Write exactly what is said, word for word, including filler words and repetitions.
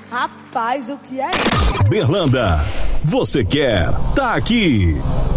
Rapaz, o que é isso? Berlanda, você quer, tá aqui.